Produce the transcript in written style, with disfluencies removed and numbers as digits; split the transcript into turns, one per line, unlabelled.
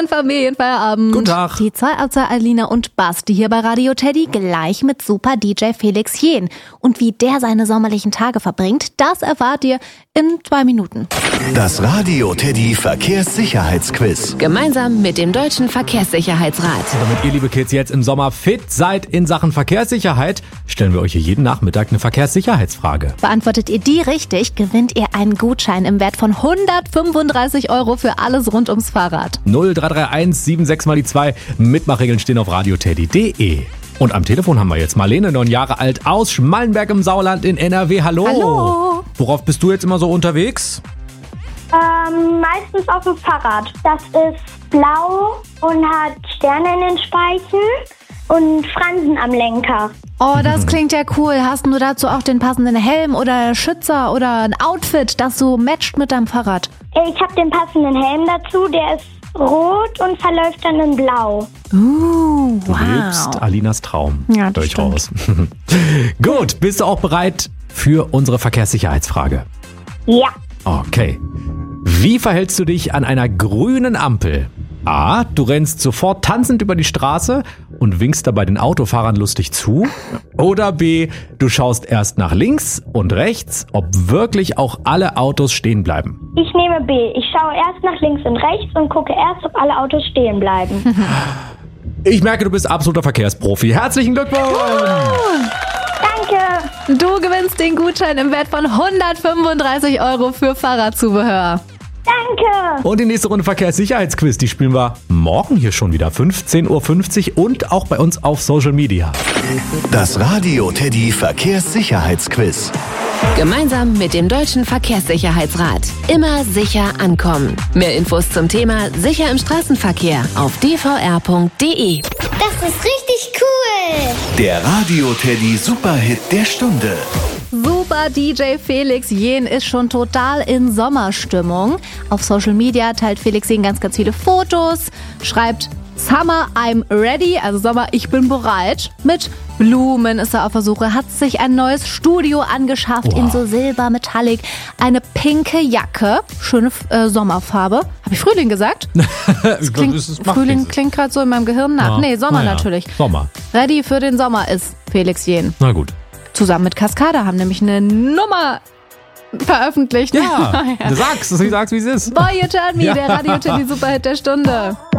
Schönen Familienfeierabend.
Guten Tag.
Die 2 aus Alina und Basti hier bei Radio Teddy gleich mit Super DJ Felix Jähn. Und wie der seine sommerlichen Tage verbringt, das erfahrt ihr in 2 Minuten.
Das Radio Teddy Verkehrssicherheitsquiz.
Gemeinsam mit dem Deutschen Verkehrssicherheitsrat.
Damit ihr, liebe Kids, jetzt im Sommer fit seid in Sachen Verkehrssicherheit, stellen wir euch hier jeden Nachmittag eine Verkehrssicherheitsfrage.
Beantwortet ihr die richtig, gewinnt ihr einen Gutschein im Wert von 135 € für alles rund ums Fahrrad.
0331 76 mal die 2. Mitmachregeln stehen auf radioteddy.de. Und am Telefon haben wir jetzt Marlene, 9 Jahre alt, aus Schmallenberg im Sauerland in NRW. Hallo.
Hallo.
Worauf bist du jetzt immer so unterwegs?
Meistens auf dem Fahrrad. Das ist blau und hat Sterne in den Speichen und Fransen am Lenker.
Oh, das klingt ja cool. Hast du dazu auch den passenden Helm oder Schützer oder ein Outfit, das so matcht mit deinem Fahrrad?
Ich habe den passenden Helm dazu, der ist rot und verläuft dann in blau.
Du
Wow.
lebst Alinas Traum.
Ja, das
durchaus. Gut, bist du auch bereit für unsere Verkehrssicherheitsfrage?
Ja.
Okay. Wie verhältst du dich an einer grünen Ampel? A. Du rennst sofort tanzend über die Straße und winkst dabei den Autofahrern lustig zu. Oder B. Du schaust erst nach links und rechts, ob wirklich auch alle Autos stehen bleiben.
Ich nehme B. Ich schaue erst nach links und rechts und gucke erst, ob alle Autos stehen bleiben.
Ich merke, du bist absoluter Verkehrsprofi. Herzlichen Glückwunsch!
Danke.
Du gewinnst den Gutschein im Wert von 135 € für Fahrradzubehör.
Danke.
Und die nächste Runde Verkehrssicherheitsquiz, die spielen wir morgen hier schon wieder, 15:50 Uhr und auch bei uns auf Social Media.
Das Radio Teddy Verkehrssicherheitsquiz.
Gemeinsam mit dem Deutschen Verkehrssicherheitsrat. Immer sicher ankommen. Mehr Infos zum Thema Sicher im Straßenverkehr auf dvr.de.
Das ist richtig cool.
Der Radio Teddy Superhit der Stunde.
Super DJ Felix Jähn ist schon total in Sommerstimmung. Auf Social Media teilt Felix Jähn ganz viele Fotos, schreibt Summer, I'm ready, also Sommer, ich bin bereit. Mit Blumen ist er auf der Suche, hat sich ein neues Studio angeschafft in so Silber Metallic, eine pinke Jacke, schöne Sommerfarbe. Habe ich Frühling gesagt? Frühling klingt gerade so in meinem Gehirn nach. Nee, Sommer natürlich.
Sommer.
Ready für den Sommer ist Felix Jähn.
Na gut.
Zusammen mit Cascada haben nämlich eine Nummer veröffentlicht.
Ja, du sagst, wie es ist.
Boy, You Turn Me, der Radio Teddy Superhit der Stunde.